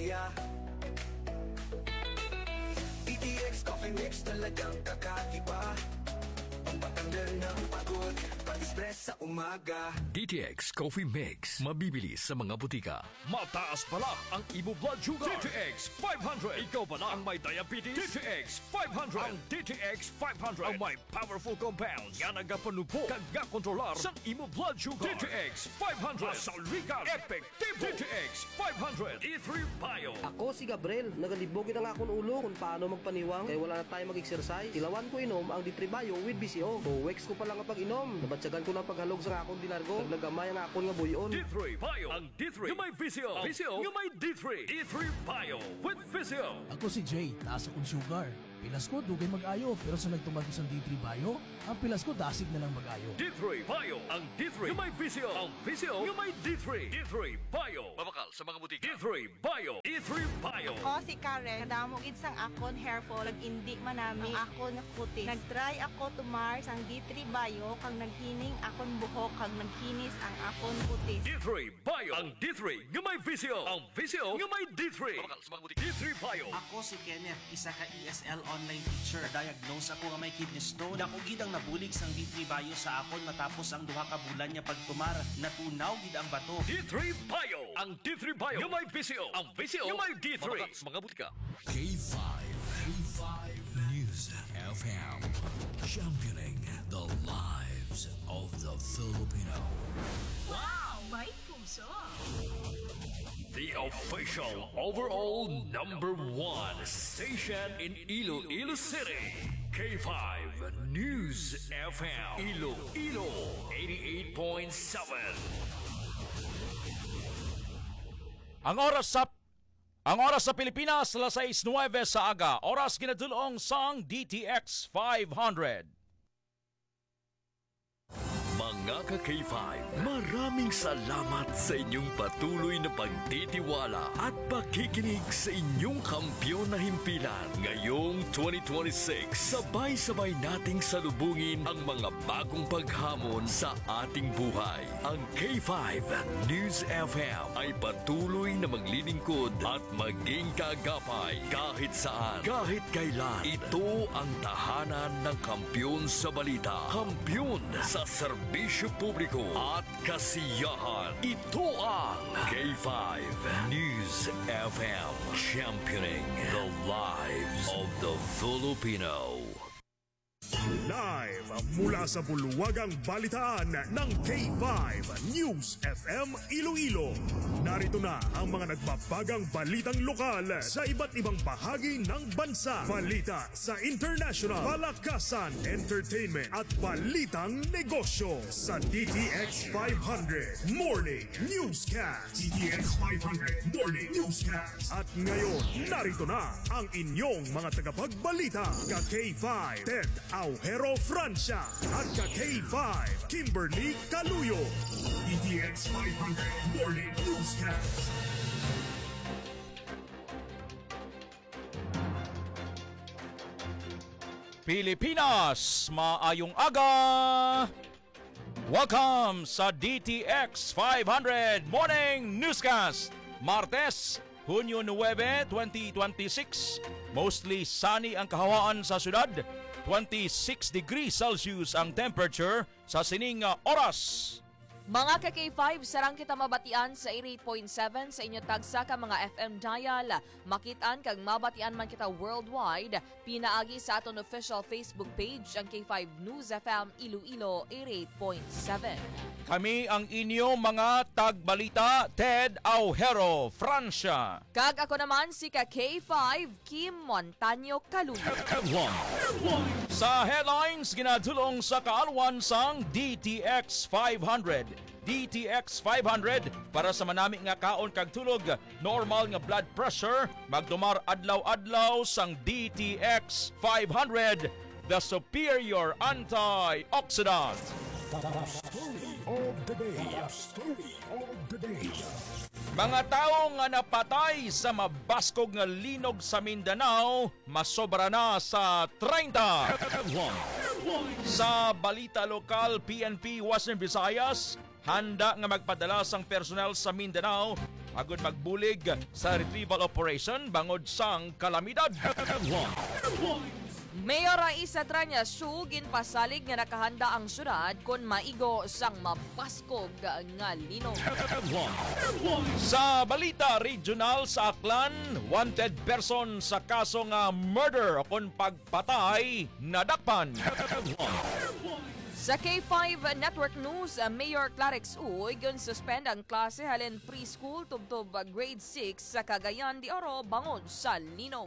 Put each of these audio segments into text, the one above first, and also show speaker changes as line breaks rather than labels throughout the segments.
saya. DTX Coffee Mix talagang kakaiba. Pampatanggal ng pagod, pag-stress sa umaga.
DTX Coffee Mix. Mabibili sa mga butika. Mataas pala ang imo blood sugar. DTX 500. Ikaw pala ang may diabetes. DTX 500. Ang DTX 500 ang may powerful compounds nga nagapanupo kag kontrolar sa imo blood sugar. DTX 500. Masaligan. Epektibo. DTX 500. E3 Bio.
Ako si Gabriel, nagalibogin ang akong ulo kung paano magpaniwang kaya wala na tayo mag-exercise. Tilawan ko inom ang D3 Bio with BCO. 2 weeks ko pa lang ang pag-inom. Nabatsagan ko na paghalog sa akong dilargo. Naglagamay ang akong nga buyon.
D3 Bio. Ang D3 yung may VCO. VCO yung may D3. D3 Bio with VCO.
Ako si Jay, taas akong sugar. Pilas ko, dugay mag-ayo. Pero sa nagtumag ko sa D3 Bio, ang pilas ko dasig na lang mag-ayo.
D3 Bio. Ang D3 yung may VCO. Ang VCO yung may D3. D3 Bio. Mabakal sa mga butika. D3 Bio. D3 Bio.
Ako si Karen, kadamog isang akon hairfall, nag-indi manami ang akon kutis. Nag-try ako tumar sang D3 Bio, kang naghining akon buhok, kang naghinis ang akon kutis.
D3 Bio. Ang D3 yung may VCO. Ang VCO yung may D3. Mabakal sa mga butika. D3 Bio.
Ako si Kenneth, isa ka ESL online teacher. Diagnose ako nga may kidney stone. Ako gid ang nabulig sang D3 Bio sa akon matapos ang duha ka bulan niya pagtumar. Natunaw gid ang bato.
D3 Bio. Ang D3 Bio yung may VCO. Ang VCO yung may D3. Mabakal sa mga butika.
K5 News FM, championing the lives of the Filipino.
Wow! May puso!
The official overall #1 station in Iloilo City. K5 News FM. Iloilo 88.7. Ang oras sa Pilipinas, alas 6:09 sa aga. Oras ginadulong sang DTX 500. Mga ka-K5, maraming salamat sa inyong patuloy na pagtitiwala at pakikinig sa inyong kampyon na himpilan. Ngayong 2026, sabay-sabay nating salubungin ang mga bagong paghamon sa ating buhay. Ang K5 News FM ay patuloy na maglilingkod at maging kaagapay kahit saan, kahit kailan. Ito ang tahanan ng kampyon sa balita, kampyon sa serbisyo publiko at kasiyahan. Ito ang K5 News FM, championing the lives of the Filipino.
Live mula sa bulwagang balitaan ng K5 News FM Iloilo. Narito na ang mga nagbabagang balitang lokal sa iba't ibang bahagi ng bansa. Balita sa international, palakasan, entertainment at balitang negosyo sa DTX 500 Morning Newscast. DTX 500 Morning Newscast. At ngayon, narito na ang inyong mga tagapagbalita. Ka-K5 Ted Aujero Francia at ka-K5 Kimberly Caluyo. DTX 500 Morning Newscast.
Pilipinas, maayong aga! Welcome sa DTX 500 Morning Newscast. Martes, Hunyo 9, 2026. Mostly sunny ang kahawaan sa syudad. 26 degrees Celsius ang temperature sa sining oras.
Mga ka-K5, sarang kita mabatian sa 88.7 sa inyo tagsa ka mga FM dial. Makitaan kag mabatian man kita worldwide. Pinaagi sa aton official Facebook page ang K5 News FM Iloilo 88.7.
Kami ang inyo mga tagbalita, Ted Aujero Francia.
Kag ako naman si ka-K5 Kim Montaño Caluyo.
Sa headlines, ginadulong sa kaalwan sang DTX 500. DTX 500 para sa manami nga kaon kag tulog, normal nga blood pressure, magdumar adlaw-adlaw sang DTX 500, the superior antioxidant.
Story of the day.
Mga tao nga napatay sa mabaskog nga linog sa Mindanao, masobra na sa 30. Sa balita lokal, PNP Western Visayas, handa nga magpadala sang personel sa Mindanao
agud magbulig sa retrieval operation bangod sang kalamidad.
Mayor Raisa Traniasu ginpasalig nga nakahanda ang syudad kon maigo sang mabaskog nga linog.
Sa balita regional sa Aklan, wanted person sa kaso nga murder o kon pagpatay nadakpan.
Sa K5 Network News, Mayor Clarix Uy suspend ang klase halin preschool tubtob grade 6 sa Cagayan de Oro bangod sa linog.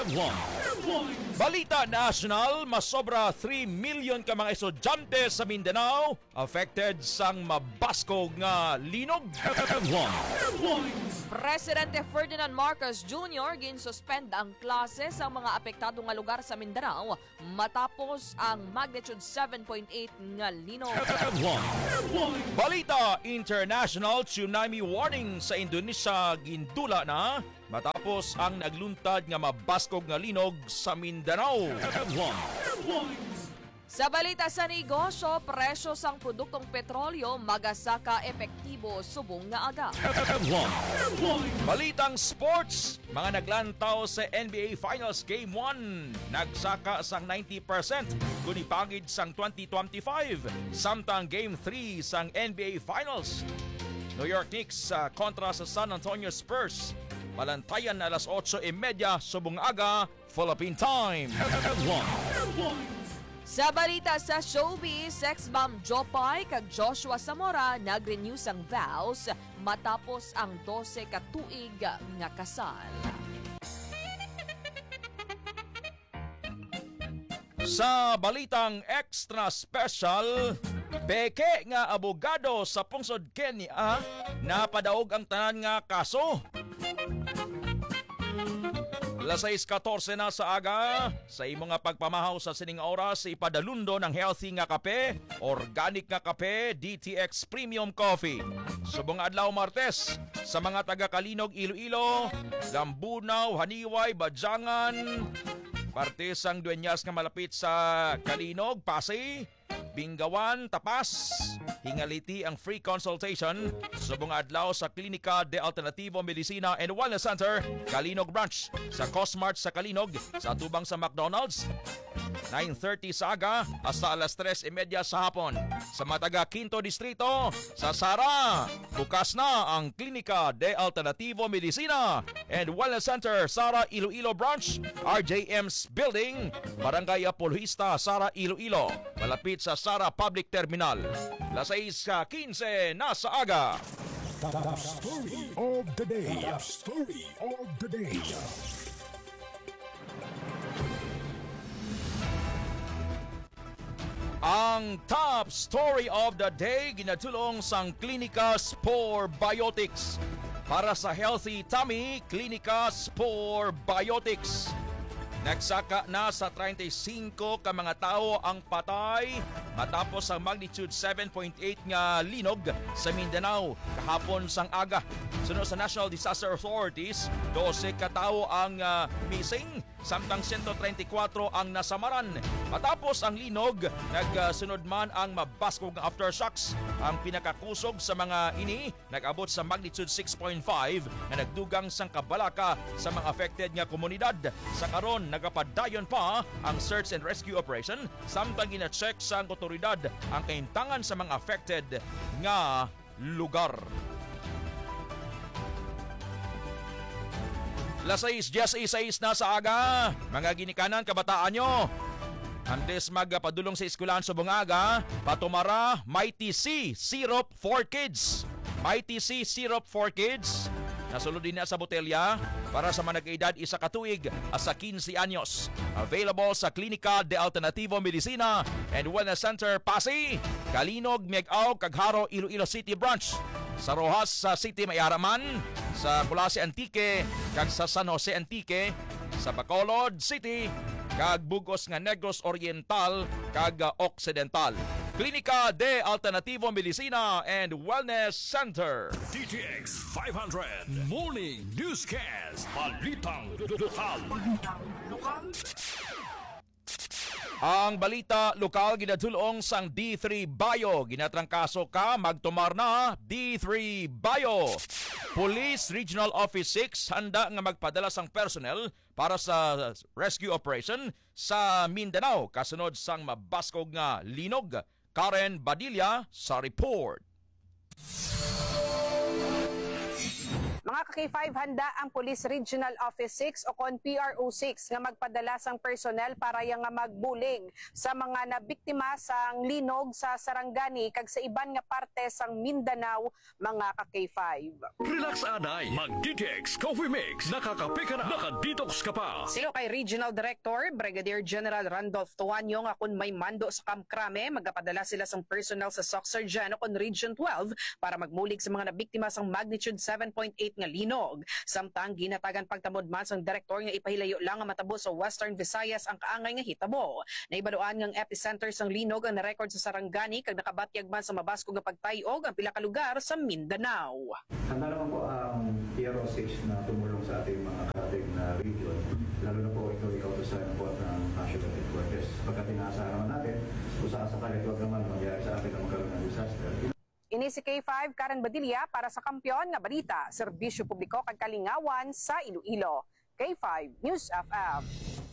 Balita national, masobra 3 million ka mga estudyante sa Mindanao affected sang mabaskog nga linog.
Presidente Ferdinand Marcos Jr. ginsuspend ang klase sa mga apektado nga lugar sa Mindanao matapos ang magnitude 7.8 nga linog.
Balita international, tsunami warning sa Indonesia gindula na matapos ang nagluntad nga mabaskog nga linog sa Mindanao.
Sa balita sa negosyo, presyo sang produktong petrolyo magasaka epektibo subong nga aga.
Balitang sports, mga naglantaw sa NBA Finals Game 1 nagsaka sang 90% kung ipangid sang 2025 samtang Game 3 sang NBA Finals. New York Knicks kontra sa San Antonio Spurs. Balantayan na alas 8:30 subong aga Philippine time.
Sa balita sa showbiz, sex-bomb Jopay kag Joshua Zamora nag-renew sang vows matapos ang 12 ka tuig nga kasal.
Sa balitang extra special, peke nga abogado sa pungsod Kenya napadaog ang tanan nga kaso. Alas 6:14 na sa aga, sa imo nga pagpamahaw sa sining oras, ipadalundo ng healthy nga kape, organic nga kape, DTX Premium Coffee. Subong adlaw Martes, sa mga taga Kalinog, Iloilo, Lambunaw, Haniway, Badyangan, parte sang duenyas nga malapit sa Kalinog, Pasay, Bingawan, Tapas, hingaliti ang free consultation subong adlaw sa Klinika de Alternativo Medicina and Wellness Center, Kalinog Branch, sa Cosmart sa Kalinog, sa tubang sa McDonald's. 9:30 sa aga hasta alas 3:30 sa hapon. Sa mataga Quinto Distrito, sa Sara, bukas na ang Klinika de Alternativo Medicina and Wellness Center, Sara Iloilo Branch, RJM's Building, Barangay Apologista, Sara Iloilo, malapit sa Sara Public Terminal. Alas 6:15 na sa aga.
Top story of the day. Top story of the day.
Ang top story of the day ginatulong sang Klinika Spore Biotics. Para sa healthy tummy, Klinika Spore Biotics. Nagsaka na sa 35 ka mga tao ang patay matapos ang magnitude 7.8 nga linog sa Mindanao kahapon sang aga. Sunod sa National Disaster Authorities, 12 ka tao ang missing, samtang 134 ang nasamaran. Matapos ang linog, nagsunod man ang mabaskog nga aftershocks. Ang pinakakusog sa mga ini nag-abot sa magnitude 6.5 na nagdugang sang kabalaka sa mga affected nga komunidad. Sa karon, nagapadayon pa ang search and rescue operation, samtang gina-check sa otoridad ang kaintangan sa mga affected nga lugar. Alas 6:16 na sa aga, mga ginikanan, kabataan nyo. Antes magpadulong sa eskwelahan sa bungaga, patumara Mighty C Syrup for Kids. Mighty C Syrup for Kids. Nasulod din na sa botelya para sa mga nag-edad isa ka tuig hasta 15 anyos. Available sa Klinika de Alternativo Medicina and Wellness Center, Pasay, Kalinog, Miag-Aw, Cagharo, Iloilo City Branch. Sa Rojas sa City Mayaraman, sa Colase Antique, kag sa San Jose Antique, sa Bacolod City, kag Bugos nga Negros Oriental, kag Occidental. Klinika de Alternativo Medicina and Wellness Center.
DTX 500 Morning Newscast. Balitang lokal.
Ang balita lokal ginadulong sang D3 Bayo. Ginatrangkaso ka magtumar na D3 Bayo. Police Regional Office 6 handa nga magpadala sang personnel para sa rescue operation sa Mindanao kasunod sang mabaskog nga linog. Karen Badilla sa report.
Mga ka-K5, handa ang Police Regional Office 6 o kon PRO6 nga magpadala sang personnel para yang nga magbulig sa mga nabiktima sang linog sa Sarangani kag sa iban nga parte sang Mindanao, mga ka-K5.
Relax anay, mag-DTX Coffee Mix. Nakakape ka na, nakadetox ka pa.
Sino kay Regional Director Brigadier General Randolph Tuanyo nga kun may mando sa Kamkrame, magapadala sila sang personnel sa Soxargen o kon Region 12 para magmulig sa mga nabiktima sang magnitude 7.8 nga linog. Samtang ginatagan pagtamod man sang direktor nga ipahilayo lang nga matabo sa Western Visayas ang kaangay nga hitabo. Naibaluan ngang epicenter sang linog ang narecord sa Sarangani kag nakabatyag man sa mabaskog nga pagtayog ang pila ka lugar sa Mindanao.
Handa naman po ang PRO6 na tumulong sa ating mga karating na region. Lalo na po ito i-autosign po ng national headquarters. Pagkat inaasahan naman natin, kung sakali huwag naman mangyari sa atin ang magkaroon ng disaster.
Ini si K5 Karen Badilla para sa Kampiyon nga Balita, Serbisyo Publiko kag Kalingawan sa Iloilo. K5 News FM.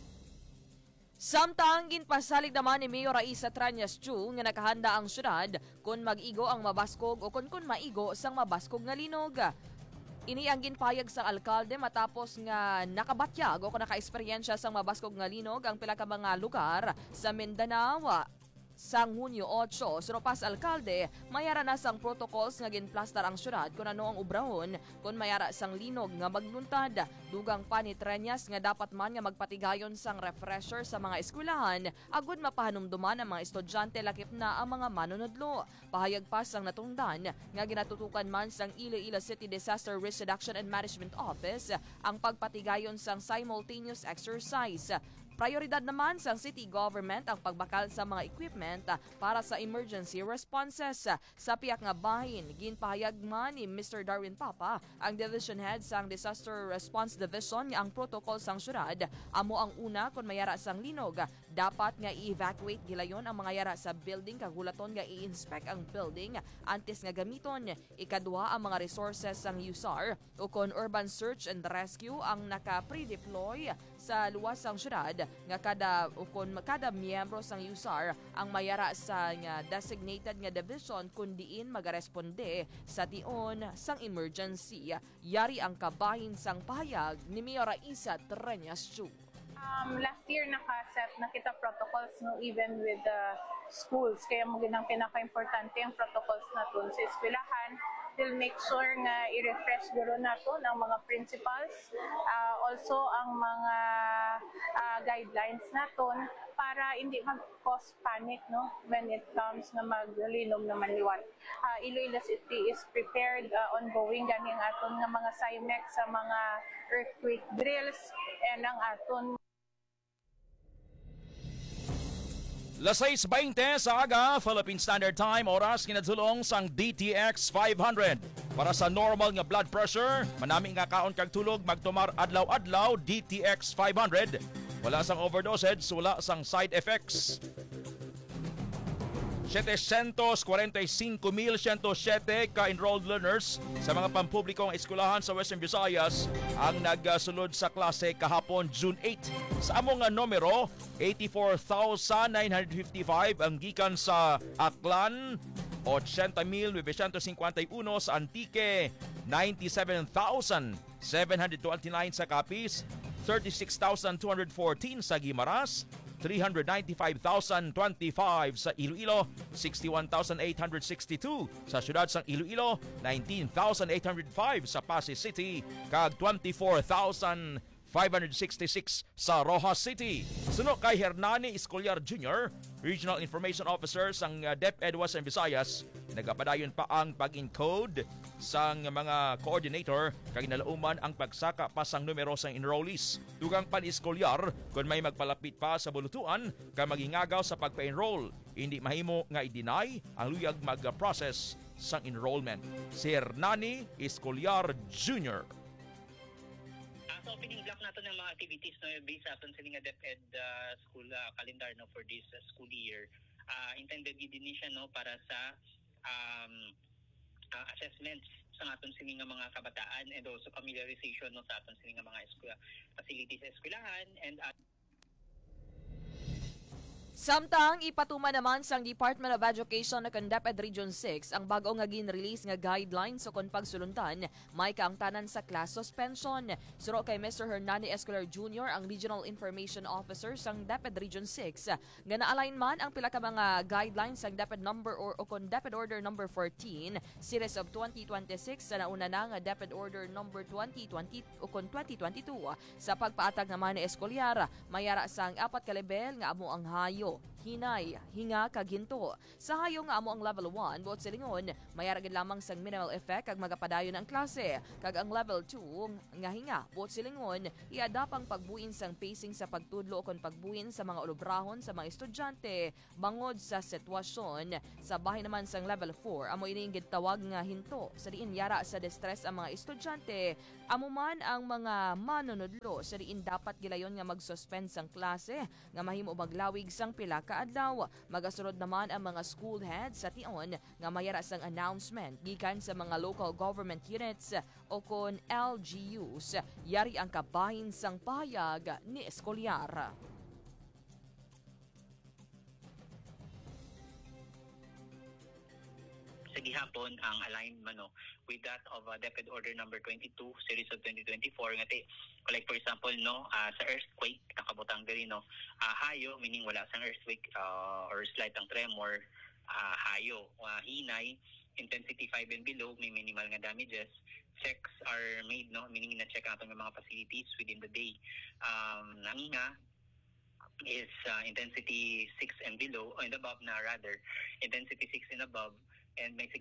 Samtang ginpasalig naman ni Mayor Raisa Tranyas Chu nga nakahanda ang syudad kung mag-igo ang mabaskog o kung maigo sang mabaskog nga linog. Ini ang ginpayag sa alkalde matapos nga nakabatyag o naka-eksperyensya sang mabaskog nga linog ang pila ka mga lugar sa Mindanao. Sang Hunyo 8, sinupas alkalde, mayara na sang protocols nga ginplastar ang syudad kung ano ang ubrahon kung mayara sang linog nga magluntad. Dugang pa ni Trenyas nga dapat man nga magpatigayon sang refresher sa mga eskwelahan agud mapahanumduman ang mga estudyante lakip na ang mga manunodlo. Pahayag pa sang natungdan nga ginatutukan man sang Iloilo City Disaster Risk Reduction and Management Office ang pagpatigayon sang simultaneous exercise. Prioridad naman sa city government ang pagbakal sa mga equipment para sa emergency responses. Sa piyak nga bahin, ginpahayag man ni Mr. Darwin Papa, ang division head sang Disaster Response Division ang protocol sang syudad. Amo ang una kung mayara sang linog, dapat nga i-evacuate gilayon ang mga yara sa building kagulaton nga i-inspect ang building antes nga gamiton. Ikadua ang mga resources sang USAR o kon urban search and rescue ang naka-pre-deploy sa luwas sang syudad nga kada miyembro sang USAR ang mayara sa nga designated nga division kun diin magaresponde sa tion sang emergency. Yari ang kabahin sang pahayag ni Mayor Raisa Tranyas Chu.
Last year nakaset na kita protocols no even with the schools kaya mo ginang pinaka-importante ang protocols naton sa eskwelahan. We'll make sure nga i-refresh guro naton ang mga principals, also ang mga guidelines naton para hindi mag-cause panic no when it comes na maglinom na manliwat. Iloilo City is prepared ongoing ganing aton nga mga SIMEX sa mga earthquake drills and ang aton
Las 6:20 sa aga, Philippine Standard Time, oras kinadulong sang DTX 500. Para sa normal nga blood pressure, manami nga kaon kag tulog magtumar adlaw-adlaw DTX 500. Wala sang overdosage, wala sang side effects. 745,107 ka-enrolled learners sa mga pampublikong eskwelahan sa Western Visayas ang nagsulod sa klase kahapon June 8. Sa among numero, 84,955 ang gikan sa Aklan, 80,951 sa Antique, 97,729 sa Capiz, 36,214 sa Guimaras, 395,025 sa Iloilo, 61,862 sa siyudad sang Iloilo, 19,805 sa Pasay City, kag 24,566 sa Rojas City. Suno kay Hernani Escolar Jr., Regional Information Officer sang DepEd Western Visayas, nagapadayon pa ang pag-encode sang mga coordinator kag nalauman ang pagsaka pa sang numero sang enrollees. Dugang pan-eskolyar kung may magpalapit pa sa bulutuan kag magingagaw sa pagpa-enroll, hindi mahimo nga i-deny ang luyag mag-process sang enrollment. Si Hernani Escolar Jr.
Ako sa opening block nato ng mga activities no based aton sa nga DepEd school calendar no for this school year. Intended din siya no para sa assessments sa aton sini nga mga kabataan and also familiarization no sa aton sini nga mga facilities sa eskwelahan and
Samtang ipatuma naman sang Department of Education na DepEd Region 6 ang bago nga gin-release nga guidelines sa kon pagsulundan may kaangtanan sa class suspension. Suro kay Mr. Hernani Escolar Jr. ang Regional Information Officer sang DepEd Region 6 nga na-align man ang pila ka mga guidelines sang DepEd number or kon DepEd Order number 14 series of 2026 sa nauna na nga DepEd Order number 2020 o kon 2022 sa pagpaatag naman ni eskolyar mayara sang 4 ka level nga amo ang hayo, hinay, hinga, kaginto. Sa hayo nga amo ang level 1, buot silingon, mayaragid lamang sang minimal effect kag magapadayon ang klase. Kag ang level 2, nga hinga, buot silingon, iadapang pagbuin sang pacing sa pagtudlo o kon pagbuin sa mga ulubrahon sa mga estudyante bangod sa sitwasyon. Sa bahay naman sang level 4, amo ining gitawag nga hinto. Sa diin yara sa distress ang mga estudyante, amo man ang mga manunudlo. Sa diin dapat gilayon nga mag-suspend sang klase, nga mahimo maglawig sang pila ka adlaw. Magasunod naman ang mga school heads sa tion nga mayara sang announcement gikan sa mga local government units o kon LGUs. Yari ang kabahin sang pahayag ni eskolyar.
sa gihapon ang alignment no with that of DepEd Order number 22 series of 2024 nga like for example no sa earthquake nakabutang diri no hayo meaning wala sang earthquake or slight ang tremor hayo hinay intensity 5 and below may minimal nga damages. Checks are made no meaning na check aton nga mga facilities within the day. Nanginga is intensity 6 and below and above na rather intensity 6 and above and may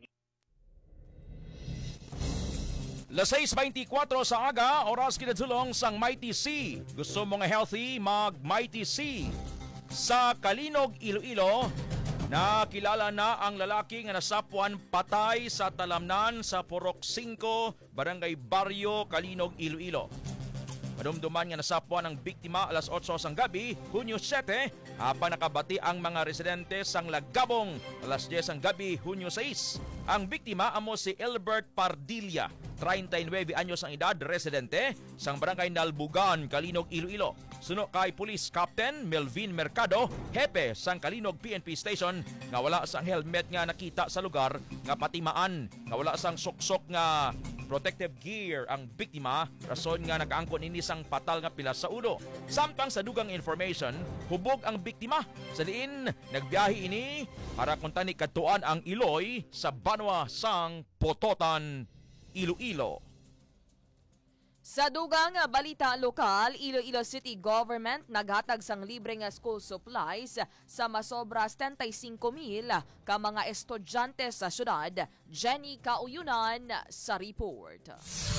Las 6:24 sa aga, oras kinadulong sang Mighty C. Gusto mo nga healthy, mag Mighty C. Sa Kalinog, Iloilo, nakilala na ang lalaki nga nasapwan patay sa talamnan sa Purok 5, Barangay Barrio, Kalinog, Iloilo. Madumduman nga nasapwan ang biktima alas 8 sang gabi, Hunyo 7, habang nakabati ang mga residente sang Lagabong alas 10 sang gabi, Hunyo 6. Ang biktima amo si Elbert Pardilla, 39 anyos ang edad, residente sang Barangay Nalbugan, Kalinog, Iloilo. Suno kay Police Captain Melvin Mercado, hepe sang Kalinog PNP Station, nga wala sang helmet nga nakita sa lugar, nga patimaan, nga wala sang suksok nga protective gear ang biktima, rason nga nakaangkon ini sang patal nga pilas sa ulo. Samtang sa dugang information, hubog ang biktima. Sa diin, nagbiyahe ini para kuntani katuan ang Iloy sa Banwa sang Pototan, Iloilo.
Sa dugang balita lokal, Iloilo City Government naghatag sang libre nga school supplies sa masobra 75,000 ka mga estudyante sa syudad. Jenny Kauyunan sa report.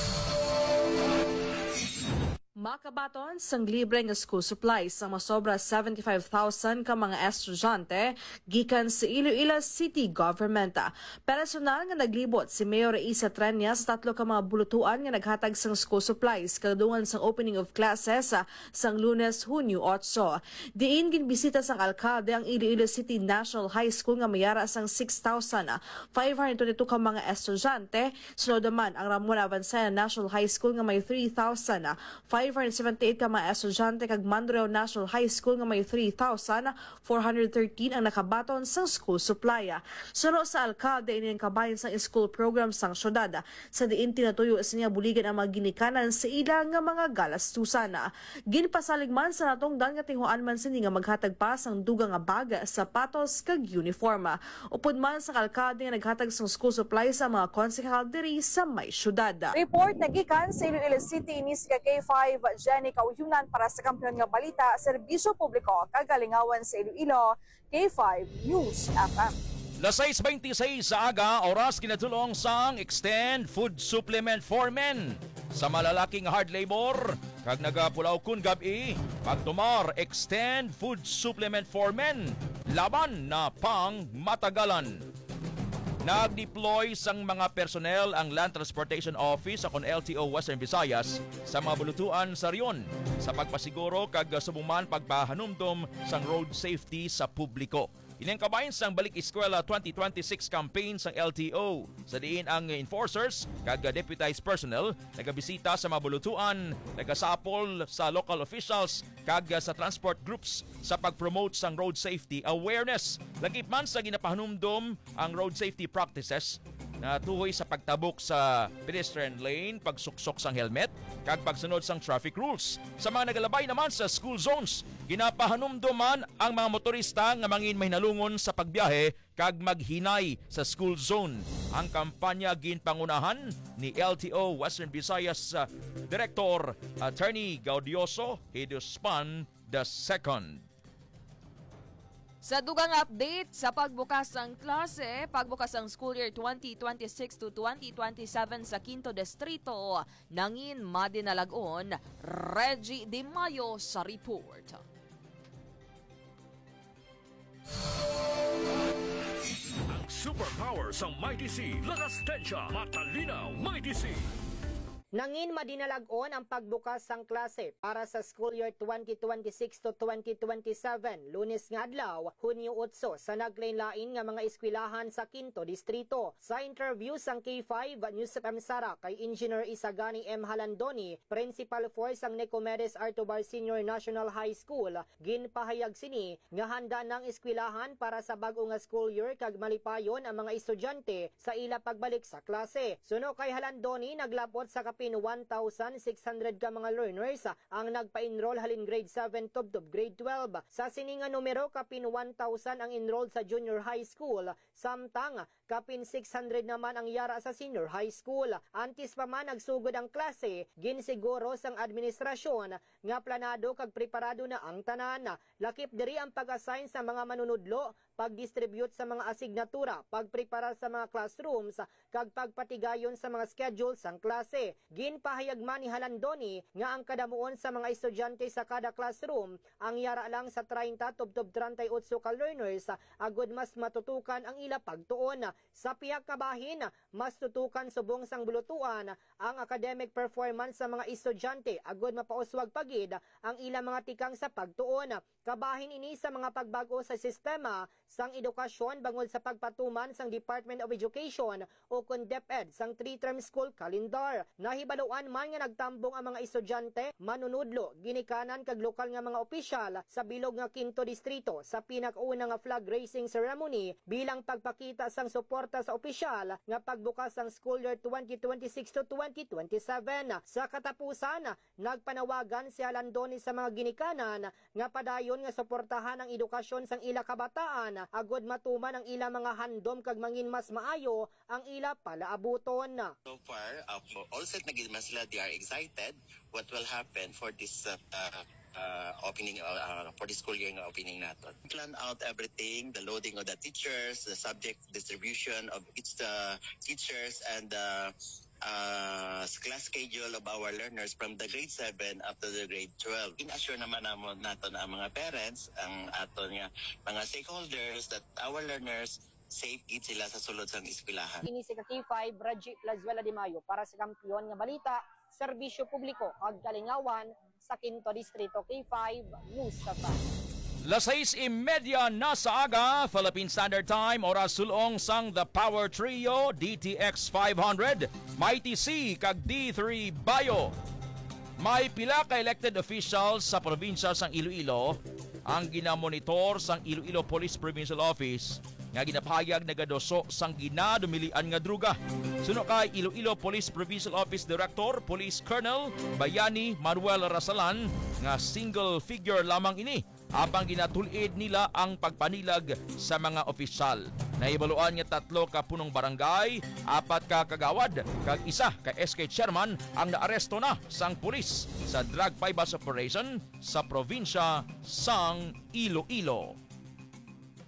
Makabaton sang libre nga school supplies sa masobra 75,000 ka mga estudyante gikan sa Iloilo City Government. Personal nga naglibot si Mayor Isa Treñas sa 3 ka mga bulutuan nga naghatag sang school supplies kadungan sang opening of classes sang Lunes, Hunyo 8. Diin ginbisita sang alkalde ang Iloilo City National High School nga mayara sang 6,522 ka mga estudyante. Sunod naman ang Ramon Avancena National High School nga may 3,578 ka mga estudyante kag Mandurao National High School nga may 3,413 ang nakabaton sang school supply. Suno sa alkalde ini ang kabahin sang school program sang syudad. Sa diin tinatuyo sa niya buligan ang mga ginikanan sa ilang nga mga galastusan. Ginpasalig man sa natong dan nga tinguan man sini nga maghatag pa sang dugang nga baga, sapatos kag uniform. Upod man sa alkalde nga naghatag sang school supply sa mga konsehal diri sa may syudad. Report nagikan sa Iloilo City ni si K5 Jenny Kauyunan para sa Kampiyon nga Balita, Serbisyo Publiko, Kagalingawan sa Iloilo, K5 News FM.
Las 6:26 sa aga, oras kinatulong sang Extend Food Supplement for Men. Sa malalaking hard labor, kag nagapulaw kun gabi, pagtumar Extend Food Supplement for Men. Laban na pang matagalan. Nag-deploy sang mga personnel ang Land Transportation Office akon LTO Western Visayas sa mga bulutuan sa riyon sa pagpasiguro kag subuman pagpahanumdom sang road safety sa publiko. Ining kabayan sang Balik Eskwela 2026 campaign sang LTO. Sa diin ang enforcers kag deputized personnel nagabisita sa mga bulutuan, nagasapol sa local officials kag sa transport groups sa pag-promote sang road safety awareness. Lagip man sa ginapahanumdom ang road safety practices na tuhoy sa pagtabok sa pedestrian lane, pagsuksok sang helmet, kag pagsunod sang traffic rules. Sa mga nagalabay naman sa school zones, ginapahanumduman ang mga motorista nga mangin mahinalungon sa pagbiyahe kag maghinay sa school zone. Ang kampanya ginpangunahan ni LTO Western Visayas Director Attorney Gaudioso Hiduspan II.
Sa dugang update sa pagbukas ng klase, pagbukas ng school year 2026 to 2027 sa Quinto Distrito, nangin madinalagon, Reggie De Mayo sa report.
Ang superpower sa Mighty C, lakas tensya, matalinaw, Mighty C.
Nangin madinalagon ang pagbukas sang klase para sa school year 2026 to 2027, Lunes nga adlaw, Hunyo 8 sa naglain-lain nga mga eskwelahan sa Quinto Distrito. Sa interview sang K5 News FM Sara kay Engineer Isagani M. Halandoni, Principal for sang Nicomedes Artobar Senior National High School, ginpahayag sini nga handa ng eskwelahan para sa bag-o nga school year kag malipayon ang mga estudyante sa ila pagbalik sa klase. Suno kay Halandoni, naglapot sa kapin 1,600 ka mga learners ang nagpa-enroll halin grade 7 to grade 12. Sa sininga numero, kapin 1,000 ang enrolled sa junior high school, samtang kapin 600 naman ang yara sa senior high school. Antes pa man nagsugod ang klase, ginsiguro sang administrasyon nga planado kag preparado na ang tanan. Lakip diri ang pag-assign sa mga manunudlo, pag-distribute sa mga asignatura, pagprepara sa mga classrooms, kag pagpatigayon sa mga schedule sang klase. Ginpahayag man ni Halandoni nga ang kadamuon sa mga estudyante sa kada classroom ang yara lang sa 30 to 38 ka learners, agud mas matutukan ang ila pagtuon. Sa pihak kabahin, mas tutukan subong sang bulutuan ang academic performance sa mga estudyante, agud mapauswag pagid ang ila mga tikang sa pagtuon. Kabahin ini sa mga pagbago sa sistema sang edukasyon bangod sa pagpatuman sang Department of Education o kun DepEd sang 3-term school calendar. Nahibaluan man nga nagtambong ang mga estudyante, manunudlo, ginikanan kag lokal nga mga opisyal sa bilog nga Quinto Distrito sa pinakauna nga flag raising ceremony bilang pagpakita sang suporta sa opisyal nga pagbukas sang school year 2026 to 2027. Sa katapusan, nagpanawagan si Halandoni sa mga ginikanan nga padayon nga suportahan ang edukasyon sang ila kabataan, agud matuman ang ila mga handom kag mangin mas maayo ang ila palaabuton.
So far, for all set na gid man sila, they are excited what will happen for this opening for the school year nga opening naton. Plan out everything, the loading of the teachers, the subject distribution of each teachers, and class schedule of our learners from the grade 7 up to the grade 12. In-assure naman natin ang mga parents, ang aton nga mga stakeholders that our learners safe gid sila sa sulod sang eskwelahan.
Ini si K5 Reggie Plazuela de Mayo para sa Kampiyon nga Balita, Serbisyo Publiko ag Kalingawan sa Quinto Distrito. K5 News sa
Las 6:30 na sa aga, Philippine Standard Time, oras sulong sang The Power Trio, DTX 500, Mighty C, kag D3 Bayo. May pila ka elected officials sa probinsya sang Iloilo ang ginamonitor sang Iloilo Police Provincial Office nga ginapahayag nagadoso sang ginadumilian nga druga. Suno kay Iloilo Police Provincial Office Director Police Colonel Bayani Manuel Rasalan nga single figure lamang ini habang ginatulid nila ang pagpanilag sa mga opisyal. Naibaluan nga 3 ka punong barangay, 4 ka kagawad, kag 1 ka SK chairman ang naaresto na sang pulis sa drug bypass operation sa probinsya sang Iloilo.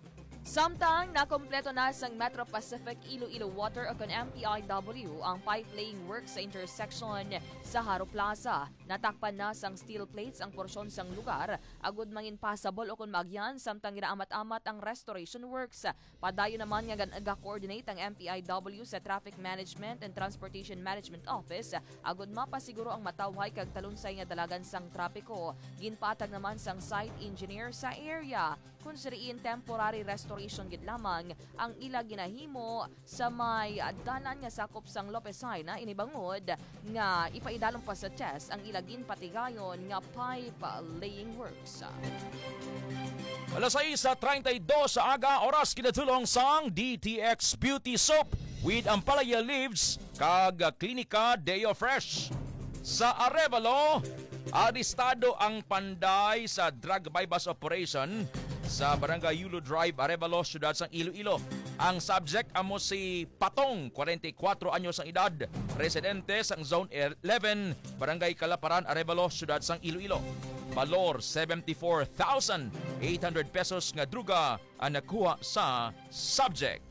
Samtang nakompleto na sa Metro Pacific Iloilo Water o MPIW ang pipe-laying work sa intersection sa Haro Plaza. Natakpan na sang steel plates ang porsyon sang lugar. Agud mangin passable o kun magyan samtang ginaamat-amat ang restoration works. Padayo naman nga ga-coordinate ang MPIW sa Traffic Management and Transportation Management Office. Agud mapasiguro ang matawhay kag talunsay nga dalagan sang trapiko. Ginpatag naman sang site engineer sa area. Kung siriin temporary restoration gid lamang ang ila ginahimo sa may dalan nga sakop sang Lopesay na inibangod nga ipaidalong pa sa test ang ila ginpatigayon nga pipe laying works.
Alas 6:32 sa aga, oras kinatulong sang DTX Beauty Soap with Ampalaya Leaves kag Klinika Deo Fresh. Sa Arevalo, arestado ang panday sa drug bypass operation sa Barangay Yulo Drive, Arevalo, siyudad sang Iloilo. Ang subject amo si Patong, 44 anyos ang edad, residente sang Zone 11, Barangay Kalaparan, Arevalo, siyudad sang Iloilo. Valor 74,800 pesos nga druga ang nakuha sa subject.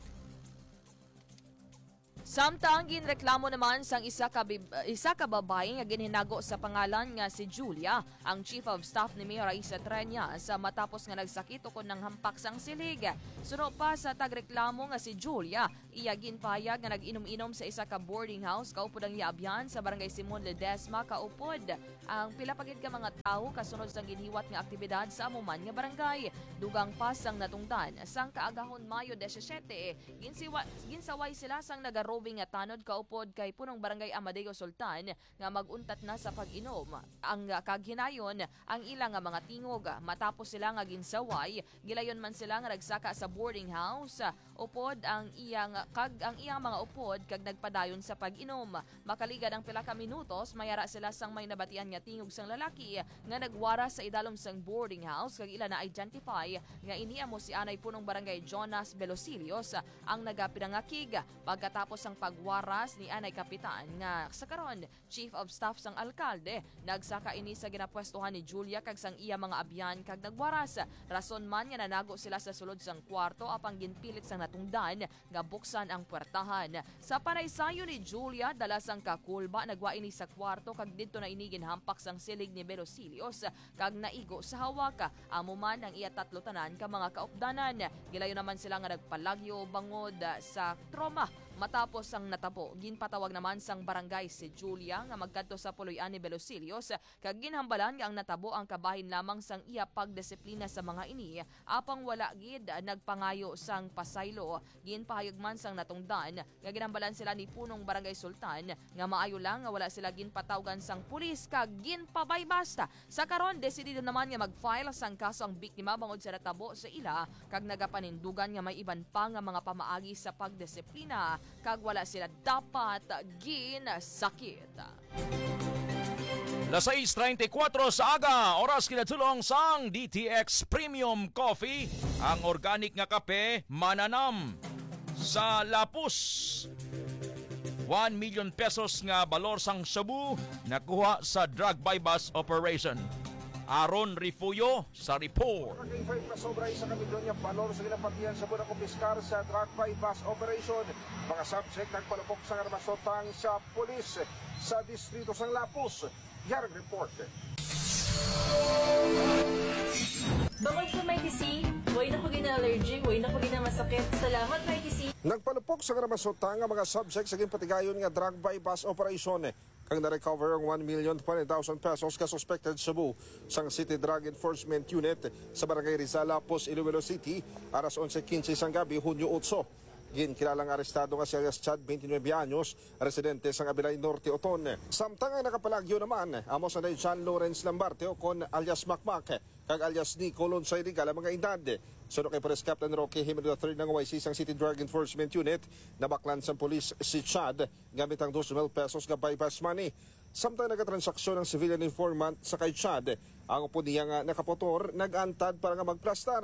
Samtang ginreklamo naman sang isa ka babae nga ginhinago sa pangalan nga si Julia, ang Chief of Staff ni Mayor Raisa Treña sa matapos nga nagsakit o ng hampak sang silig. Suno pa sa tagreklamo nga si Julia, iya ginpayag nga nag-inom-inom sa isa ka boarding house kaupod ang yaabyan sa Barangay Simon Ledesma kaupod. Ang pilapagid ka mga tao kasunod sang ginhiwat nga aktibidad sa amuman nga barangay. Dugang pas sang natungdan sang kaagahon Mayo 17, ginsaway sila sang nagaro nga tanod kaupod kay punong Barangay Amadeo Sultan nga maguntat na sa pag-inom. Ang kaghinayon ang ilang mga tingog matapos sila nga ginsaway, gilayon man sila nga nagsaka sa boarding house upod ang iyang mga upod kag nagpadayon sa pag-inom. Makaligad ang pila ka minutos, mayara sila sang may nabatian nga tingog sang lalaki nga nagwara sa idalom sang boarding house kag ila na identify nga iniya mo si anay punong Barangay Jonas Belosilios ang nagapinangakig pagkatapos ang pagwaras ni anay kapitan nga sa karon Chief of Staff sang alkalde. Nagsaka ini sa ginapwestuhan ni Julia kag sang iya mga abyan kag nagwaras. Rason man nga nanago sila sa sulod sang kwarto apang ginpilit sang natungdan nga buksan ang puwertahan. Sa panaysayo ni Julia, dala sang kakulba nagwa ini sa kwarto kag didto na ini ginhampak sang silig ni Belosilios kag naigo sa hawak. Amo man ang iya tatlo tanan ka mga kaupdanan. Gilayo naman sila nga nagpalagyo bangod sa trauma. Matapos ang natabo, ginpatawag naman sang barangay si Julia nga magkadto sa puloy-an ni Belosilios kag ginhambalan nga ang natabo ang kabahin lamang sang iya pagdisiplina sa mga ini apang wala gid nagpangayo sang pasaylo. Ginpahayag man sang natungdan nga ginhambalan sila ni punong Barangay Sultan nga maayo lang nga wala sila ginpatawgan sang pulis kag ginpabaybasta. Sa karon desidido naman nga mag-file sang kaso ang biktima bangod sa natabo sa ila kag nagapanindugan nga may iban pa nga mga pamaagi sa pagdisiplina kag wala sila dapat ginasakit.
Las 6:34 sa aga, oras kinatulong sang DTX Premium Coffee, ang organic nga kape mananam sa Lapus. 1 million pesos nga balor sang shabu nakuha sa drug bypass operation. Aaron Rifuyo sa report.
Sobray sa kamilyon yung balor sa ginapatihan sa bunang kumpiskar sa drug bypass operation. Mga subject nagpalupok sa armasotang sa pulis sa distrito sang Lapus. Yarang report.
Bukod sa may TC, way na pagin na allergy, way na pagin na masakit. Salamat may TC.
Nagpalupok sa armasotang ang mga subject sa ginapatigayon nga drug bypass operation. Kang na-recover ang 1,020,000 pesos ka suspected shabu sang City Drug Enforcement Unit sa Barangay Rizal, Lapus, Iloilo City, aras 11:15 sang gabi, Hunyo 8. Ginkilalang arestado nga si alias Chad, 29 anyos, residente sa Abilay Norte, Oton. Samtang ang nakapalagyo naman, amo sa day John Lawrence Lambarte o kon alias Makmak, kag alias Nico Lonsay Rigal ang mga edad. Suno kay Police Captain Roque Jimenez III ng YC sang City Drug Enforcement Unit, nabaklan sa police si Chad gamit ang 2,000 pesos nga bypass money. Samtang nagatransaksyon ng civilian informant sa kay Chad, ang upo niya nga nakapotor nag-antad para nga magplastar.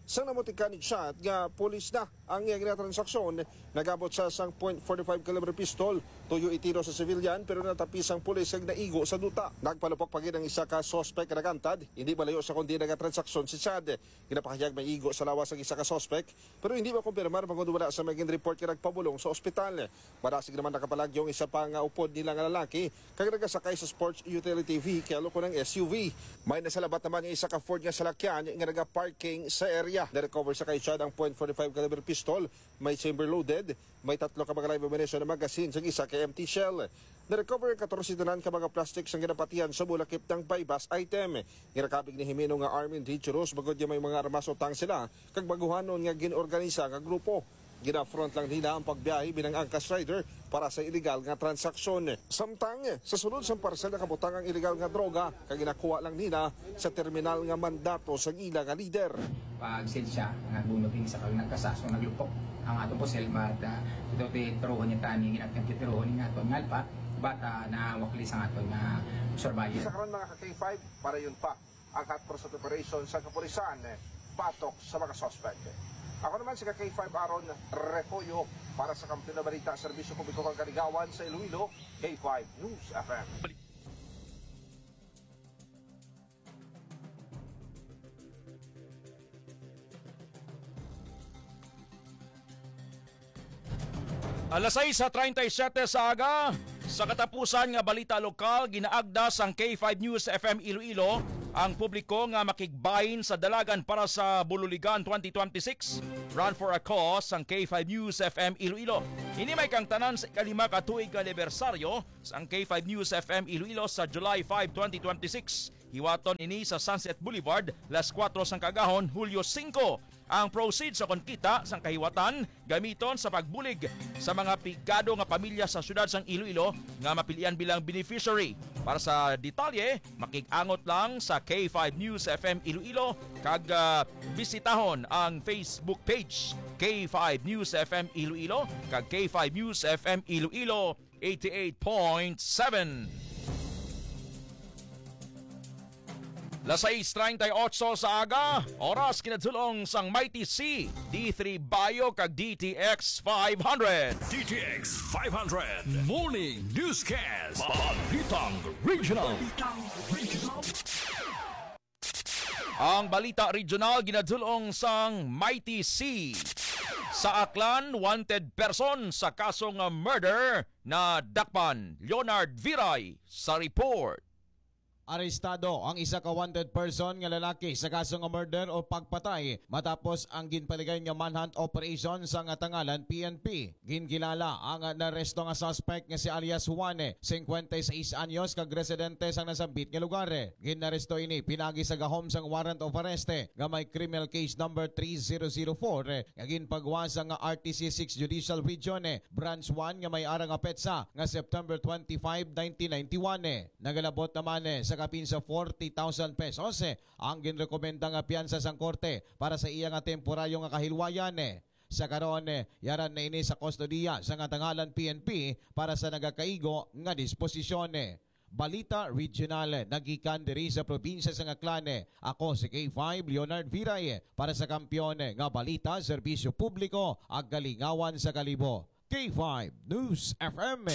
Sa namutikanig siya at nga polis na ang iyang transaksyon, nagabot sa sang .45 caliber pistol, tuyo itiro sa civilian pero natapis ang pulis ang naigo sa duta. Nagpalupok pagin ang isa ka suspect na nagantad, hindi malayo sa kundi nagatransaksyon si Chad. Ginapahayag may igo sa lawas ang isa ka suspect pero hindi makumpirmar magod wala sa maging report ka nagpabulong sa ospital. Marasig naman nakapalagyong isa pa nga upod nila nga lalaki kag nagasakay sa sports utility vehicle ko ng SUV. May nasalabat naman yung isa ka Ford nga salakyan nga naga-parking sa area. Na-recover sa kay Chad ang .45 caliber pistol, may chamber loaded, may 3 ka mga live ammunition na magazine sa isa kay empty shell. Na-recover ang 14 ka mga plastics ang ginapatian sa bulakip ng bypass item. Ginakabig ni Jimeno nga Armin Dangerous bagod may mga armas utang sila kag baguhanon nga ginorganisa nga grupo. Gina-front lang nila ang pagbiyahe bilang angkas rider para sa illegal nga transaksyon. Samtang, sa sunod sa parsel na kabutang ang illegal nga droga, kag ginakuha lang nila sa terminal nga mandato sa ila nga leader.
Pag-sale siya, nagbunod din sa kag nagkasaso, naglupok ang ato po sel, but ito tiruhon niya tani, ginatang tiruhon niya ito, ngalpa, bata na waklis ang ato na survival.
Sa karon mga ka-K5, para yun pa, ang hot pursuit operation sa kapulisan, patok sa mga suspect. Ako naman si K5 Aron Refoyo para sa Kampiyon na Balita, Serbisyo Publiko kang Kaligawan sa Iloilo, K5 News FM.
Alas 6:37 sa aga, sa katapusan nga balita lokal, ginaagdas ang K5 News FM Iloilo ang publiko nga makigbahin sa dalagan para sa Bululigan 2026. Run for a Cause ang K5 News FM Iloilo. Ini may kang tanan sa ikalima ka tuig anibersaryo sa K5 News FM Iloilo sa July 5, 2026. Hiwaton ini sa Sunset Boulevard, las 4 sang kagahon, Hulyo 5. Ang proceeds sa konkita sang kahiwatan gamiton sa pagbulig sa mga pigado nga pamilya sa syudad sang Iloilo nga mapilian bilang beneficiary. Para sa detalye, makig-angot lang sa K5 News FM Iloilo kag bisitahon ang Facebook page K5 News FM Iloilo kag K5 News FM Iloilo 88.7. Las 6:38 sa aga, oras kinadulong sang Mighty C, D3 Bio kag DTX 500.
DTX 500 Morning Newscast. Balitang Regional.
Ang balita regional ginadulong sang Mighty C. Sa Aklan, wanted person sa kasong murder na dakpan Leonard Viray sa report.
Arestado ang isa ka wanted person nga lalaki sa kaso nga murder o pagpatay matapos ang ginpaligay nga manhunt operation sa nga tangalan PNP. Ginkilala ang naresto nga suspect nga si alias Juan, 56 anyos kag residente sang nasambit nga lugar. Ginaresto ini pinagi sa gahom sang warrant of arrest nga may criminal case number 3004 nga ginpagawa sa nga RTC 6 Judicial Region Branch 1 nga may arang nga petsa nga September 25, 1991. Nagalabot naman sa kapin sa 40,000 pesos ang ginrekomenda nga piyansa sang korte para sa iya nga temporaryo nga kahilwayan. Sa karon, yaran na ini sa kustodiya sa nga tangalan PNP para sa nagakaigo nga disposisyon. Balita Regional, nagikan diri sa probinsya sa Aklan. Ako si K5 Leonard Viray para sa Kampiyon nga Balita, Serbisyo Publiko ag Kalingawan sa Kalibo. K5 News FM.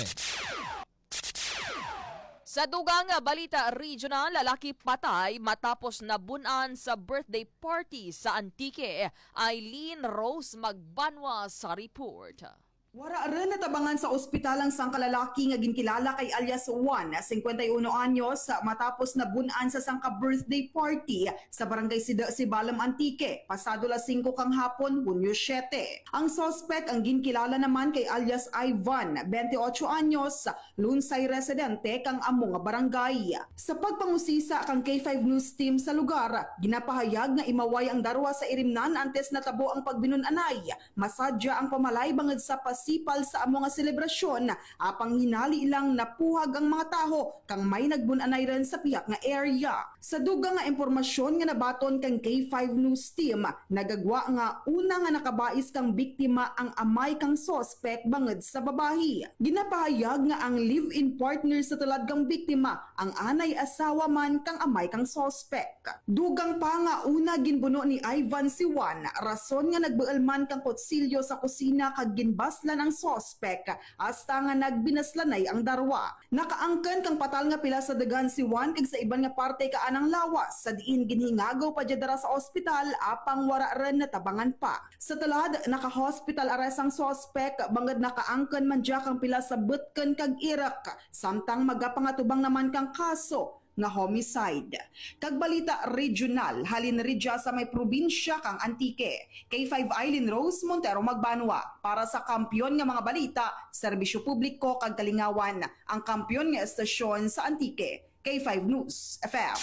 Sa dugang balita regional, lalaki patay matapos nabunan sa birthday party sa Antique. Eileen Rose Magbanwa sa report.
Wara rin natabangan sa ospital ang sangkalalaki nga ginkilala kay alias Juan, 51 anyos, matapos nabunan sa sangka birthday party sa barangay Sibalam Antique, pasado las 5 kang hapon, Hunyo 7. Ang suspect ang ginkilala naman kay alias Ivan, 28 anyos, Lunsay residente kang amo nga barangay. Sa pagpangusisa kang K5 News team sa lugar, ginapahayag nga imaway ang darwa sa irimnan antes natabo ang pagbinunanay, masadya ang pamalay bangod sa nagpasipal sa amo nga selebrasyon, apang hinali ilang napuhag ang mga taho kang may nagbunanay rin sa piyak nga area. Sa dugang nga impormasyon nga nabaton kang K5 News Team, nagagwa nga una nga nakabais kang biktima ang amay kang suspect bangod sa babahi. Ginapahayag nga ang live-in partner sa tulad kang biktima ang anay asawa man kang amay kang suspect. Dugang pa nga una ginbuno ni Ivan si Juan, rason nga nagbuelman kang kutsilyo sa kusina kag ginbaslan ang suspect hasta nga nagbinaslanay ang darwa. Nakaangken kang patal nga pila sa dagan si Juan kag sa iban nga parte kaanang lawas sa diin ginhingagaw pa dara sa ospital apang wara ren natabangan pa. Sa tulad naka-hospital arrest ang suspect bangod nakaangken man dia kang pila sa betken kag irak samtang magapangatubang naman kang kaso nga homicide. Kag balita regional, halin ridya sa may probinsya kang Antique. K5 Eileen Rose Montero Magbanwa. Para sa kampyon nga mga balita, serbisyo publiko kag kalingawan, ang kampyon nga estasyon sa Antique. K5 News FM.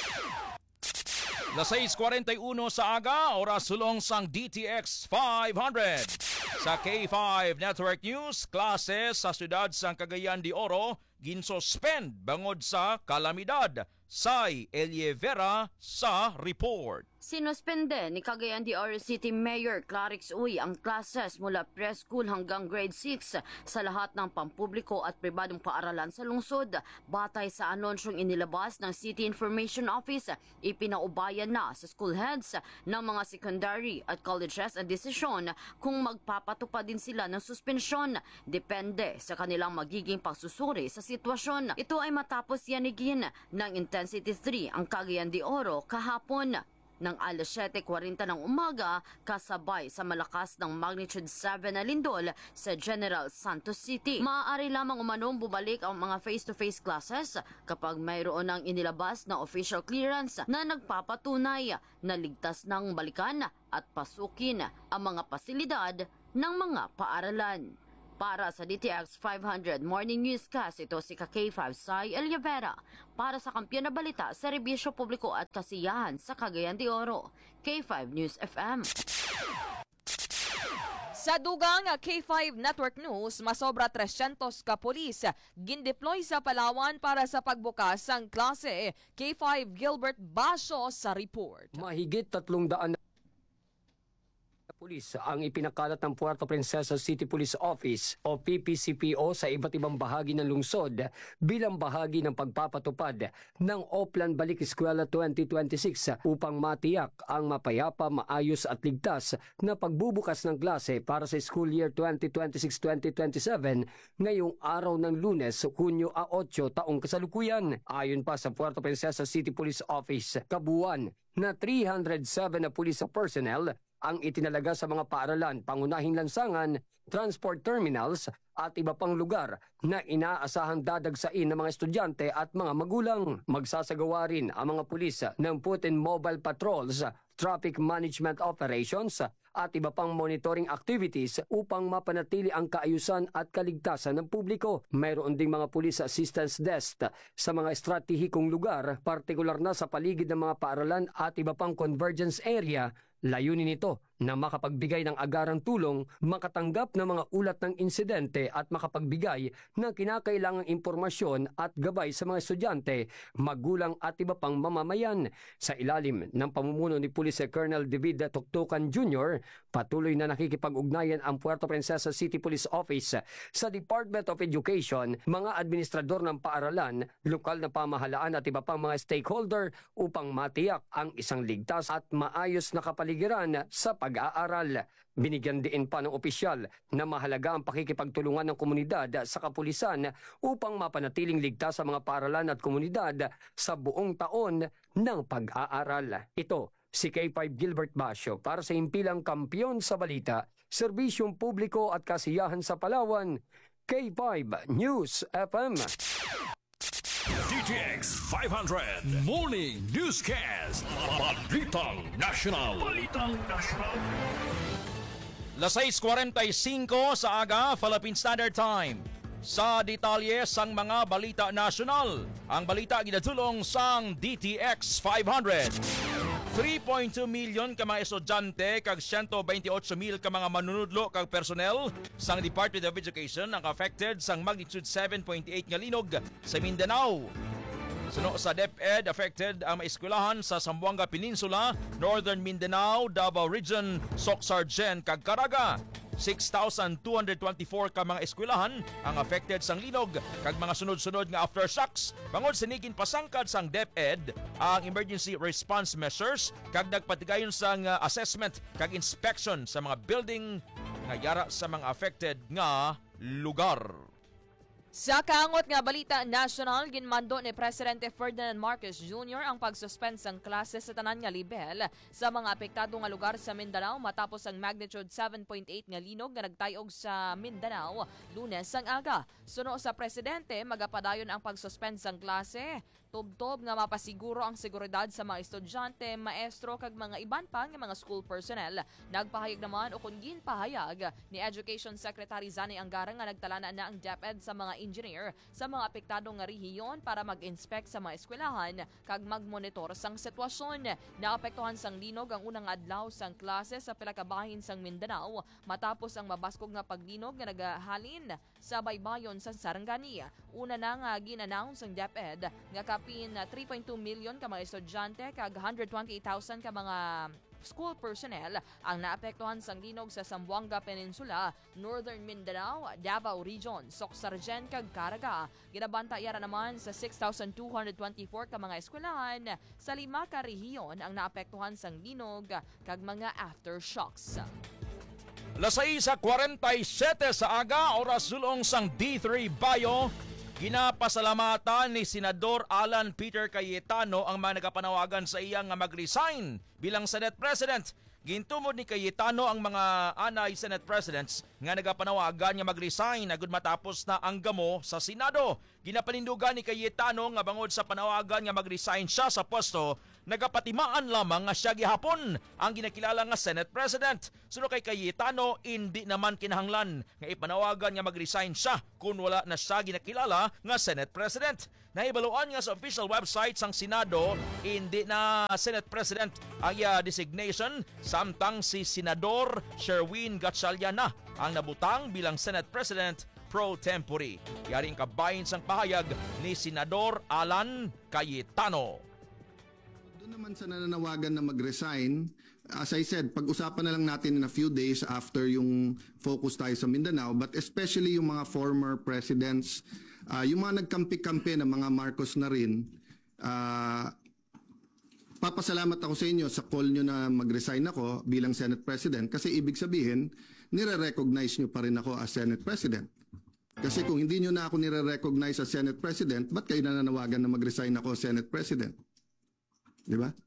Las 6:41 sa aga, oras sulong sang DTX 500. Sa K5 Network News, klase sa siyudad sang Cagayan de Oro ginsuspend bangod sa kalamidad. Sai Elievera sa report.
Sinuspende ni Cagayan de Oro City Mayor Clarix Uy ang classes mula preschool hanggang grade 6 sa lahat ng pampubliko at pribadong paaralan sa lungsod. Batay sa anonsyong inilabas ng City Information Office, ipinaubayan na sa school heads ng mga secondary at colleges ang desisyon kung magpapatupad din sila ng suspensyon. Depende sa kanilang magiging pagsusuri sa sitwasyon. Ito ay matapos yanigin ng Intensity 3 ang Cagayan de Oro kahapon ng alas 7:40 ng umaga kasabay sa malakas ng magnitude 7 na lindol sa General Santos City. Maaari lamang umanong bumalik ang mga face-to-face classes kapag mayroon ng inilabas na official clearance na nagpapatunay na ligtas ng balikan at pasukin ang mga pasilidad ng mga paaralan. Para sa DTX 500 Morning Newscast, ito si K5 Sai Elievera. Para sa Kampiyon na Balita, Serbisyo Publiko at Kasiyahan sa Cagayan de Oro, K5 News FM.
Sa dugang K5 Network News, masobra 300 ka pulis gindeploy sa Palawan para sa pagbukas ng klase. K5 Gilbert Basho sa report.
Mahigit 300 pulis ang ipinakalat ng Puerto Princesa City Police Office o PPCPO sa iba't ibang bahagi ng lungsod bilang bahagi ng pagpapatupad ng Oplan Balik Eskwela 2026 upang matiyak ang mapayapa, maayos at ligtas na pagbubukas ng klase para sa school year 2026-2027 ngayong araw ng Lunes, Hunyo 8 taong kasalukuyan. Ayon pa sa Puerto Princesa City Police Office, kabuuan na 307 na police personnel ang itinalaga sa mga paaralan, pangunahing lansangan, transport terminals at iba pang lugar na inaasahang dadagsain ng mga estudyante at mga magulang. Magsasagawa rin ang mga pulis ng put-in mobile patrols, traffic management operations at iba pang monitoring activities upang mapanatili ang kaayusan at kaligtasan ng publiko. Mayroon ding mga police assistance desk sa mga estratehikong lugar, partikular na sa paligid ng mga paaralan at iba pang convergence area. Layunin nito na makapagbigay ng agarang tulong, makatanggap ng mga ulat ng insidente at makapagbigay ng kinakailangang impormasyon at gabay sa mga estudyante, magulang at iba pang mamamayan. Sa ilalim ng pamumuno ni Police Colonel David Tuktukan Jr., patuloy na nakikipag-ugnayan ang Puerto Princesa City Police Office sa Department of Education, mga administrador ng paaralan, lokal na pamahalaan at iba pang mga stakeholder upang matiyak ang isang ligtas at maayos na kapaligiran sa pag-aaral. Binigyan din pa ng opisyal na mahalaga ang pakikipagtulungan ng komunidad sa kapulisan upang mapanatiling ligtas sa mga paaralan at komunidad sa buong taon ng pag-aaral. Ito si K5 Gilbert Basho para sa Himpilang Kampiyon sa Balita, Serbisyong Publiko at Kasiyahan sa Palawan, K5 News FM.
DTX 500 Morning Newscast. Balitang National.
Las 6:45 sa aga, Philippine Standard Time. Sa detalye sang mga balita nasyonal, ang balita ginadulong sang DTX 500. 3.2 milyon ka mga estudyante kag 128,000 ka mga manunudlo kag personnel sang Department of Education ang affected sang magnitude 7.8 nga linog sa Mindanao. Suno sa DepEd, affected ang mga eskwelahan sa Zamboanga Peninsula, Northern Mindanao, Davao Region, Soc-Sargen kag Caraga. 6,224 ka mga eskwelahan ang affected sang linog kag mga sunod-sunod nga aftershocks. Bangod sinigin pasangkad sang DepEd ang emergency response measures kag nagpatigayon sang assessment kag inspection sa mga building nga yara sa mga affected nga lugar.
Sa kaangot nga balita national, ginmando ni Presidente Ferdinand Marcos Jr. ang pagsuspend sang klase sa tanan nga level sa mga apektado nga lugar sa Mindanao matapos ang magnitude 7.8 nga linog nga nagtayog sa Mindanao Lunes sang aga. Suno sa Presidente, magapadayon ang pagsuspend sang klase. Tubtob nga mapasiguro ang seguridad sa mga estudyante, maestro kag mga iban pa nga mga school personnel. Nagpahayag naman o kung ginpahayag ni Education Secretary Zani Angara nga nagtalana na ang DepEd sa mga engineer sa mga apektado nga rehiyon para mag-inspect sa mga eskwelahan kag mag-monitor sang sitwasyon. Naapektuhan sang linog ang unang adlaw sang klase sa pila ka bahin sang Mindanao matapos ang mabaskog nga paglinog nga nagahalin sa baybayon sa Sarangani. Una na nga gin-announce ang DepEd nga kapin 3.2 million ka mga estudyante kag 128,000 ka mga school personnel ang naapektuhan sang linog sa Zamboanga Peninsula, Northern Mindanao, Davao Region, Soc-Sargen kag Caraga. Ginabantayara naman sa 6,224 ka mga eskwelahan sa 5 ka rehiyon ang naapektuhan sang linog kag mga aftershocks.
Lasay sa 47 sa aga, oras sulong sang D3 Bayo. Ginapasalamatan ni Senador Alan Peter Cayetano ang mga nagapanawagan sa iyang mag-resign bilang Senate President. Gintumod ni Cayetano ang mga anay Senate Presidents nga nagapanawagan nga mag-resign agud matapos na ang gamo sa Senado. Ginapanindugan ni Cayetano nga bangod sa panawagan nga mag-resign siya sa pwesto, nagapatimaan lamang nga siya gihapon ang ginakilala nga Senate President. Suno kay Cayetano, hindi naman kinahanglan nga ipanawagan nga mag-resign siya kung wala na siya ginakilala nga Senate President. Naibaluan nga sa official website sang Senado, hindi na Senate President ang designation, samtang si Senador Sherwin Gatchalian ang nabutang bilang Senate President pro tempore. Yaring kabahin sang pahayag ni Senador Alan Cayetano.
Doon naman sa nananawagan na mag-resign, as I said, pag-usapan na lang natin in a few days after yung focus tayo sa Mindanao, but especially yung mga former presidents, yung mga nagkampi-kampi na mga Marcos na rin, papasalamat ako sa inyo sa call nyo na mag-resign ako bilang Senate President kasi ibig sabihin, nire-recognize nyo pa rin ako as Senate President. Kasi kung hindi nyo na ako nire-recognize as Senate President, ba't kayo nananawagan na mag-resign ako as Senate President? Di ba?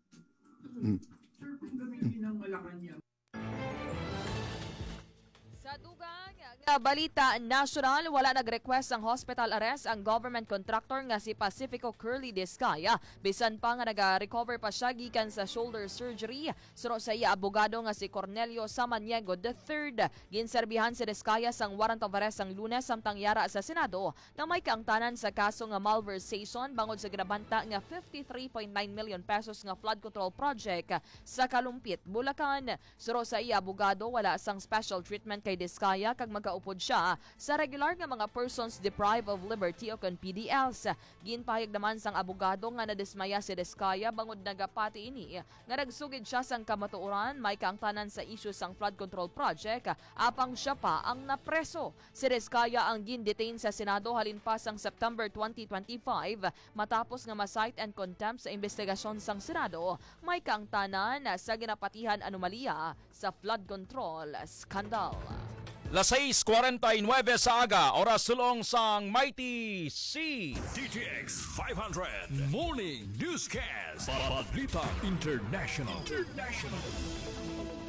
Sa dugang balita national, wala nag-request ang hospital arrest ang government contractor nga si Pacifico Curly Discaya. Bisan pa nga nag-recover pa siya gikan sa shoulder surgery. Suro sa iya abogado nga si Cornelio Samaniego III. Ginserbihan si Discaya sang warrant of arrest ang Lunes samtang yara sa Senado na may kaangtanan sa kaso nga malversation bangod sa ginabanta nga 53.9 million pesos nga flood control project sa Kalumpit, Bulacan. Suro sa iya abogado, wala sang special treatment kay Discaya kag magkaupod siya sa regular nga mga persons deprived of liberty o kon PDLs. Ginpahayag naman sang abogado nga nadismaya si Discaya bangod nagapati ini nga nagsugid siya sang kamatuoran may kaangtanan sa issue sang flood control project apang siya pa ang napreso. Si Discaya ang gin-detain sa Senado halin pa sang September 2025 matapos nga ma-cite and contempt sa investigasyon sang Senado may kaangtanan sa ginapatihan anomalya sa flood control scandal.
Las 6:49 sa aga, oras sulong sang Mighty C.
DTX 500 Morning Newscast. Balita International.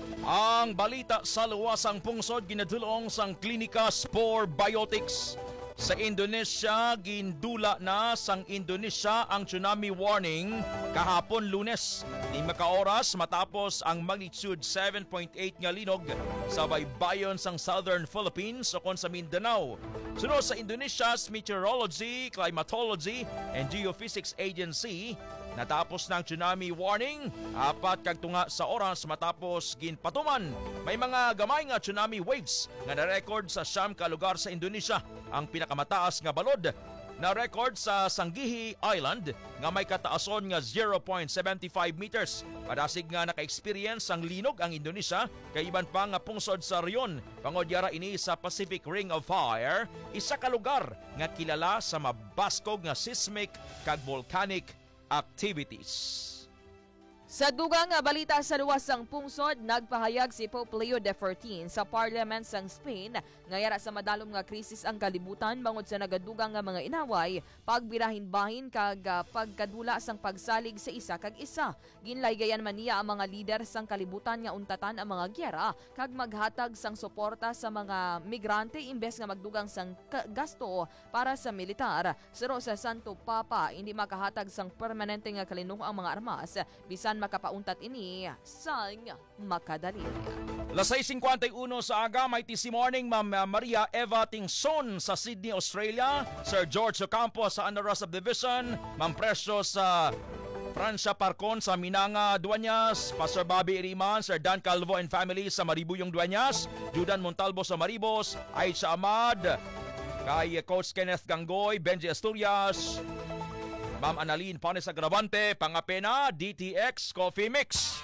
Ang balita sa luwasang pungsod ginadulong sang Klinika Spore Biotics. Sa Indonesia, gindula na sang Indonesia ang tsunami warning kahapon Lunes. 5 ka oras matapos ang magnitude 7.8 nga linog sa baybayon sang Southern Philippines o sa Mindanao. Sunod sa Indonesia's Meteorology, Climatology and Geophysics Agency, natapos ng tsunami warning 4 kag tunga sa oras matapos ginpatuman. May mga gamay nga tsunami waves nga na-record sa 9 ka lugar sa Indonesia. Ang pinakamataas nga balod na record sa Sanggihi Island nga may kataason nga 0.75 meters. Padasig nga naka-experience ang linog ang Indonesia kay iban pa nga pungsod sa riyon. Pangodyara ini sa Pacific Ring of Fire, isa ka lugar nga kilala sa mabaskog nga seismic kag volcanic activities.
Sa dugang nga balita sa luwasang pungsod, nagpahayag si Pope Leo XIV sa Parliament sang Spain ngayara sa madalom nga krisis ang kalibutan bangod sa nagadugang nga mga inaway, pagbirahin-bahin kag pagkadula sang pagsalig sa isa kag isa. Ginlaygayan man niya ang mga lider sang kalibutan nga untatan ang mga gyera kag maghatag sang suporta sa mga migrante imbes nga magdugang sang gasto para sa militar. Sero sa Santo Papa, hindi makahatag sang permanente nga kalinong ang mga armas bisan makapauntat ini sang makadali.
Las 6:51 sa aga, may TC Morning, Ma'am Maria Eva Tingson sa Sydney, Australia, Sir George Ocampo sa Anara Subdivision, Ma'am Presyo sa Francia Parcon sa Minanga, Dueñas, Pastor Bobby Iriman, Sir Dan Calvo and family sa Maribuyong, Dueñas, Judan Montalvo sa Maribos, Aisha Ahmad, kay Coach Kenneth Gangoy, Benji Asturias, Ma'am Annalyn Panes Agravante, Pangapena, DTX Coffee Mix.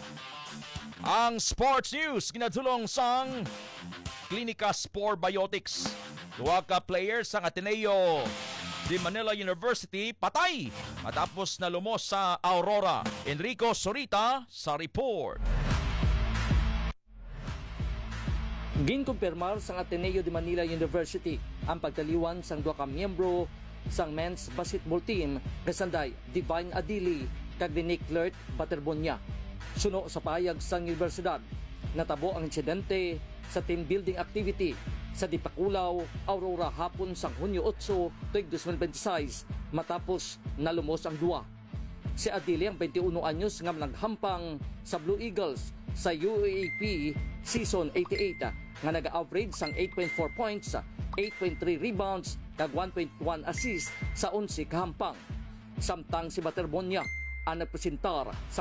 Ang sports news ginadulong sang Klinika Sport Biotics. 2 ka players sang Ateneo de Manila University patay matapos na lumos sa Aurora. Enrico Sorita sa report.
Ginkumpirmar sang Ateneo de Manila University ang pagtaliwan sang 2 ka miyembro sang men's basketball team kasanday Divine Adili kag Nick Lert Baterbonia. Suno sa pahayag sang universidad, natabo ang insidente sa team building activity sa Dipakulaw, Aurora hapon sang Hunyo 8, tuig 2026 matapos nalumos ang duwa. Si Adili ang 21 anyos nga naghampang sa Blue Eagles sa UAAP Season 88 nga nag-average sang 8.4 points, 8.3 rebounds kag 1.1 assist sa 11 kahampang. Samtang si Baterbonia ang nagpresentar sa